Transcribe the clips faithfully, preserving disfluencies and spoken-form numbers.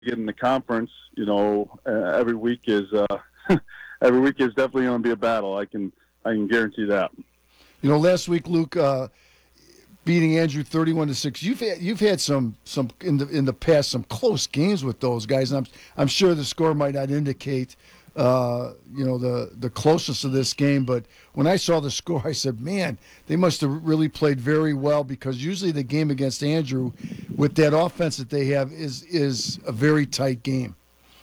get in the conference, you know, uh, every week is uh, every week is definitely going to be a battle. I can I can guarantee that. You know, last week, Luke, uh, beating Andrew thirty-one to six. You've had, you've had some some in the in the past some close games with those guys, and I'm I'm sure the score might not indicate uh, you know the the closeness of this game. But when I saw the score, I said, man, they must have really played very well, because usually the game against Andrew, with that offense that they have, is is a very tight game.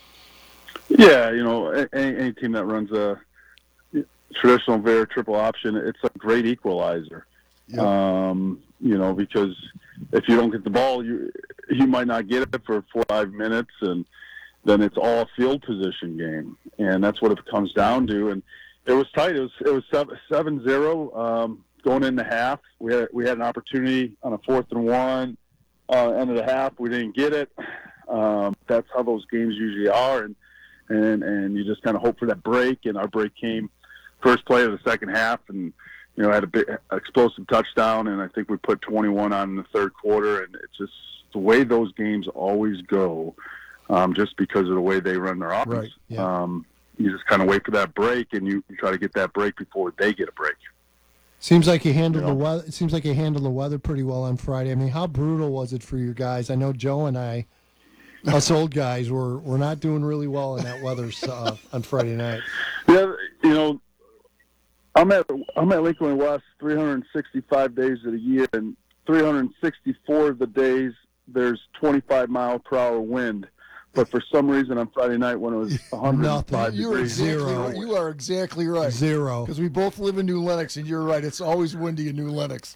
Yeah, you know, any, any team that runs a traditional Vera triple option, it's a great equalizer. Yep. Um, you know, because if you don't get the ball, you you might not get it for four or five minutes, and then it's all a field position game, and that's what it comes down to. And it was tight. It was it was seven zero um, going into half. We had we had an opportunity on a fourth and one, uh, end of the half. We didn't get it. Um, that's how those games usually are, and and and you just kind of hope for that break. And our break came first play of the second half, and you know, had a big explosive touchdown, and I think we put twenty-one on in the third quarter. And it's just the way those games always go, um, just because of the way they run their offense. Right, yeah. Um, you just kind of wait for that break, and you, you try to get that break before they get a break. Seems like you handled you know? the weather. It seems like you handled the weather pretty well on Friday. I mean, how brutal was it for you guys? I know Joe and I, us old guys, were were not doing really well in that weather uh, on Friday night. Yeah, you know. I'm at I'm at Lincoln West three hundred sixty-five days of the year, and three hundred sixty-four of the days there's twenty-five mile per hour wind. But for some reason on Friday night when it was one hundred five you degrees, exactly zero. Right. You are exactly right. Zero. Because we both live in New Lenox, and you're right. It's always windy in New Lenox.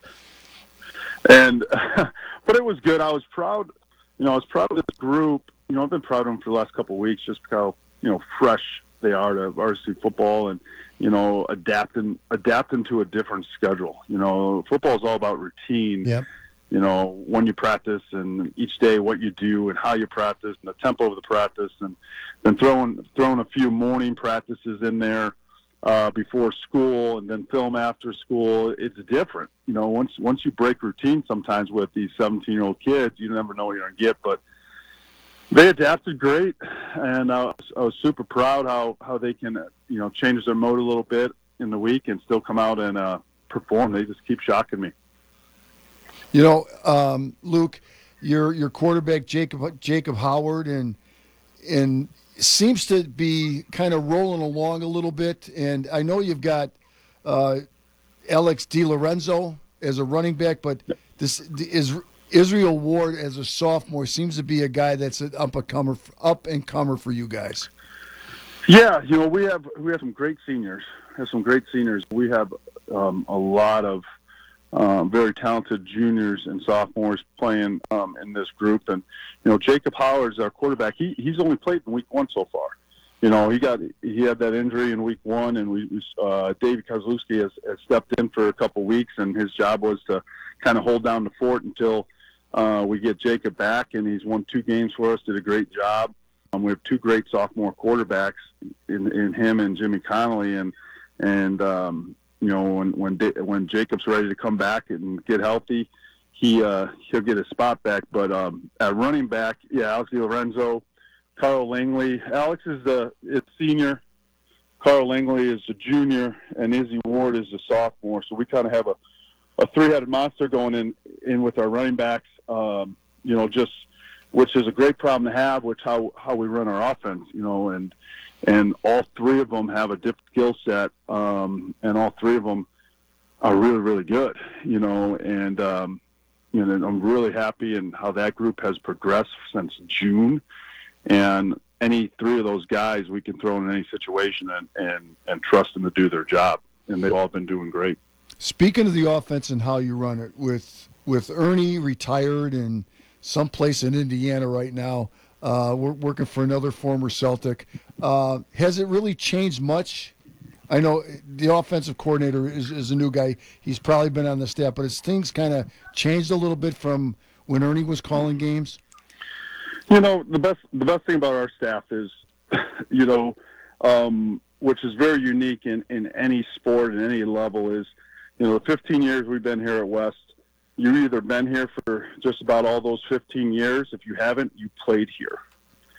And but it was good. I was proud. You know, I was proud of this group. You know, I've been proud of them for the last couple of weeks, just how you know fresh they are to varsity football, and you know, adapting adapting to a different schedule. You know, football is all about routine. Yep. You know, when you practice and each day what you do and how you practice and the tempo of the practice, and then throwing throwing a few morning practices in there uh, before school and then film after school. It's different. You know, once once you break routine sometimes with these seventeen-year-old kids, you never know what you're going to get. But they adapted great, and I was, I was super proud how, how they can, you know, change their mode a little bit in the week and still come out and uh, perform. They just keep shocking me. You know, um, Luke, your your quarterback Jacob Jacob Howard and and seems to be kind of rolling along a little bit. And I know you've got uh, Alex DiLorenzo as a running back, but this is. Israel Ward as a sophomore seems to be a guy that's an up and comer, up and comer for you guys. Yeah, you know we have we have some great seniors. We have some great seniors. We have um, a lot of um, very talented juniors and sophomores playing um, in this group. And you know Jacob Howard's our quarterback. He he's only played in week one so far. You know he got he had that injury in week one, and we uh, David Kozlowski has, has stepped in for a couple weeks, and his job was to kind of hold down the fort until. Uh, we get Jacob back, and he's won two games for us, did a great job. Um, we have two great sophomore quarterbacks in, in him and Jimmy Connolly. And, and um, you know, when when, when Jacob's ready to come back and get healthy, he, uh, he'll get his spot back. But um, at running back, yeah, Alex DiLorenzo, Carl Langley. Alex is the it's senior. Carl Langley is the junior, and Izzy Ward is the sophomore. So we kind of have a, a three-headed monster going in, in with our running backs. Um, you know, just which is a great problem to have, which how how we run our offense. You know, and and all three of them have a different skill set, um, and all three of them are really really good. You know, and um, you know, I'm really happy in how that group has progressed since June. And any three of those guys we can throw in any situation and and, and trust them to do their job, and they've all been doing great. Speaking of the offense and how you run it, with with Ernie retired and someplace in Indiana right now, uh, we're working for another former Celtic. Uh, has it really changed much? I know the offensive coordinator is, is a new guy. He's probably been on the staff, but has things kind of changed a little bit from when Ernie was calling games? You know, the best the best thing about our staff is, you know, um, which is very unique in, in any sport and any level is, you know, the fifteen years we've been here at West, you've either been here for just about all those fifteen years. If you haven't, you played here.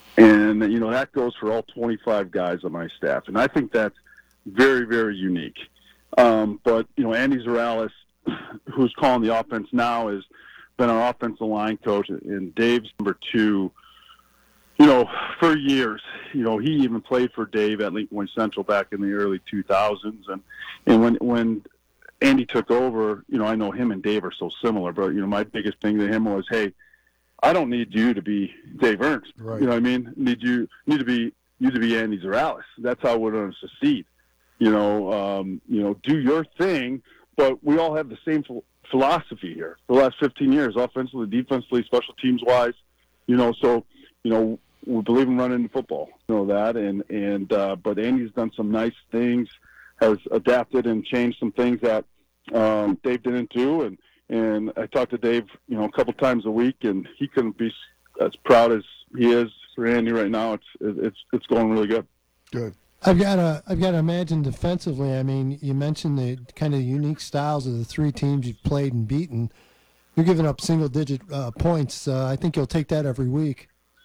And, you know, that goes for all twenty-five guys on my staff. And I think that's very, very unique. Um, but, you know, Andy Zaralis, who's calling the offense now, has been our offensive line coach, and Dave's number two, you know, for years. You know, he even played for Dave at Lincoln Way Central back in the early two thousands. And, and when, when Andy took over, you know, I know him and Dave are so similar, but, you know, my biggest thing to him was, hey, I don't need you to be Dave Ernst. Right. You know what I mean? Need you need to be you to be Andy Zaralis. That's how we're going to succeed. You know, um, you know, do your thing, but we all have the same ph- philosophy here for the last fifteen years, offensively, defensively, special teams wise. You know, so you know we believe in running the football. You know that, and and uh, but Andy's done some nice things, has adapted and changed some things that um, Dave didn't do, and. And I talked to Dave, you know, a couple times a week, and he couldn't be as proud as he is for Andy right now. It's it's it's going really good. Good. I've got to I've got to imagine defensively. I mean, you mentioned the kind of unique styles of the three teams you've played and beaten. You're giving up single-digit uh, points. Uh, I think you'll take that every week.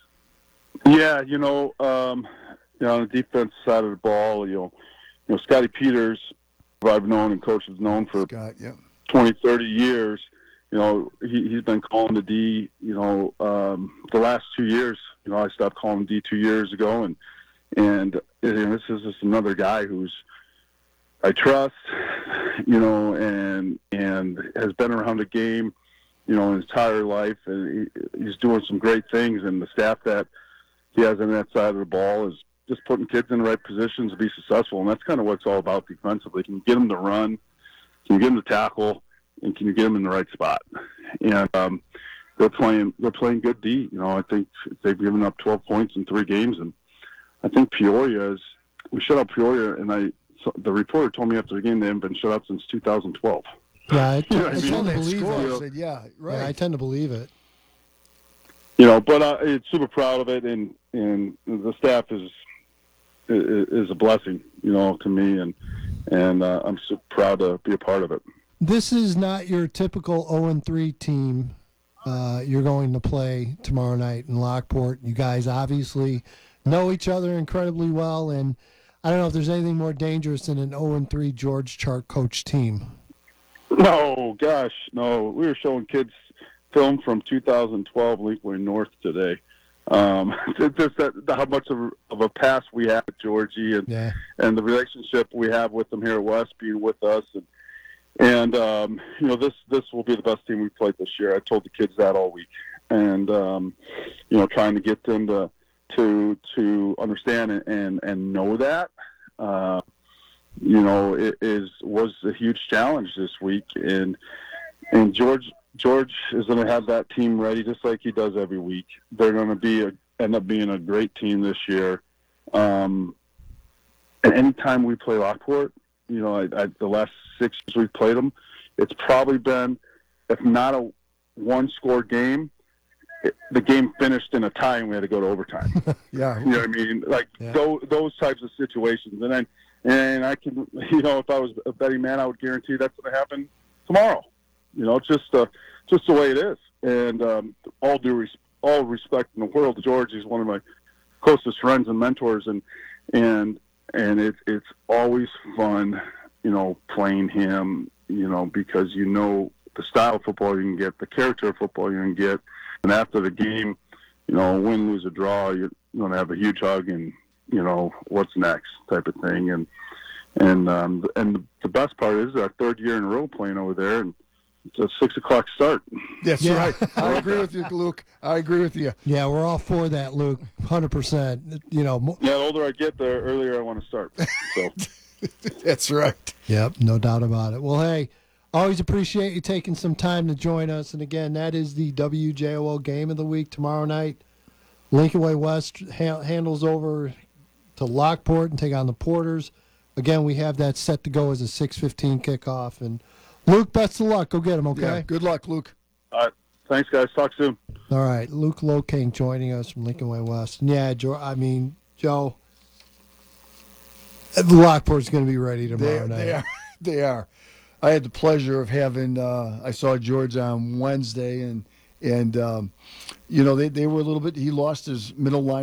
Yeah, you know, um, you know, on the defense side of the ball, you know, you know, Scotty Peters, who I've known and coach has known for Scott, yeah. twenty, thirty years, you know, he, he's been calling the D, you know, um, the last two years. You know, I stopped calling D two years ago, and and, and this is just another guy who's I trust, you know, and and has been around the game, you know, his entire life, and he, he's doing some great things, and the staff that he has on that side of the ball is just putting kids in the right positions to be successful, and that's kind of what it's all about defensively. Can you get them to run? Can you get them to tackle, and can you get them in the right spot? And um, they're playing they're playing good D. You know, I think they've given up twelve points in three games, and I think Peoria is. We shut out Peoria, and I so the reporter told me after the game they haven't been shut out since two thousand twelve. Yeah, I, You know I, what I I mean? tend to They believe scored. it. I said, yeah, right. Yeah, I tend to believe it. You know, but uh, it's super proud of it, and and the staff is is, is a blessing, you know, to me, and and uh, I'm so proud to be a part of it. This is not your typical oh and three team uh, you're going to play tomorrow night in Lockport. You guys obviously know each other incredibly well, and I don't know if there's anything more dangerous than an oh and three George Chark coach team. No, gosh, no. We were showing kids film from two thousand twelve Lincoln North today. Um, just that, how much of, of a past we have with Georgie, and Yeah. and the relationship we have with them here at West, being with us, and and um, you know this this will be the best team we've played this year. I told the kids that all week, and um, you know trying to get them to to to understand and and, and know that. Uh, you know, it is was a huge challenge this week, and and George George is going to have that team ready just like he does every week. They're going to be a, end up being a great team this year. Um, and anytime we play Lockport, you know, I, I, the last six years we've played them, it's probably been, if not a one-score game, it, the game finished in a tie and we had to go to overtime. Yeah. You know what I mean? Like Yeah. those, those types of situations. And then, and I can, you know, if I was a betting man, I would guarantee that's going to happen tomorrow. You know, it's just uh, just the way it is. And um, all due res- all respect in the world, George is one of my closest friends and mentors, and and and it's it's always fun, you know, playing him, you know, because you know the style of football you can get, the character of football you can get, and after the game, you know, win, lose, or draw, you're going to have a huge hug and, you know, what's next type of thing. And and um, and the best part is our third year in a row playing over there, and it's a six o'clock start. That's Yeah. right. I agree with you, Luke. I agree with you. Yeah, we're all for that, Luke. one hundred percent. You know. Mo- Yeah, the older I get, the earlier I want to start. So, That's right. Yep, no doubt about it. Well, hey, always appreciate you taking some time to join us. And again, that is the W J O L game of the week tomorrow night. Lincoln Way West ha- handles over to Lockport and take on the Porters. Again, we have that set to go as a six fifteen kickoff. And Luke, best of luck. Go get him, okay? Yeah. Good luck, Luke. all right. Thanks, guys. Talk soon. All right, Luke Loking joining us from Lincoln Way West. And yeah, Joe, I mean, Joe, Lockport's going to be ready They, tomorrow night. they are. They are. I had the pleasure of having. Uh, I saw George on Wednesday, and and um, you know they, they were a little bit. He lost his middle line.